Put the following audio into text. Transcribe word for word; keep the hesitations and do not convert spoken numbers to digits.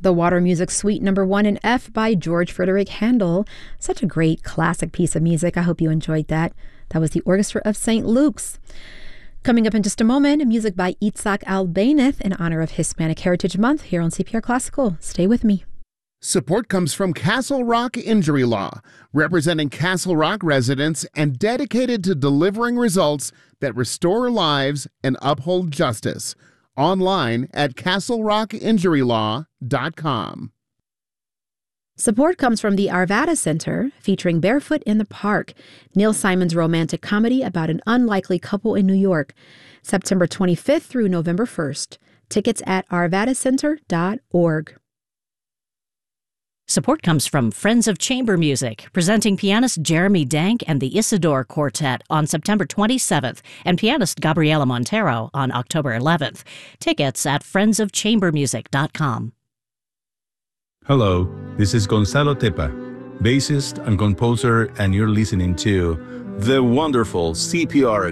The Water Music Suite Number One in F by George Frederick Handel. Such a great classic piece of music. I hope you enjoyed that. That was the Orchestra of Saint Luke's. Coming up in just a moment, music by Itzhak Albéniz in honor of Hispanic Heritage Month here on C P R Classical. Stay with me. Support comes from Castle Rock Injury Law, representing Castle Rock residents and dedicated to delivering results that restore lives and uphold justice. Online at castle rock injury law dot com. Support comes from the Arvada Center, featuring Barefoot in the Park, Neil Simon's romantic comedy about an unlikely couple in New York, September twenty-fifth through November first. Tickets at arvada center dot org. Support comes from Friends of Chamber Music, presenting pianist Jeremy Dank and the Isidore Quartet on September twenty-seventh and pianist Gabriela Montero on October eleventh. Tickets at friends of chamber music dot com. Hello, this is Gonzalo Tepa, bassist and composer, and you're listening to the wonderful C P R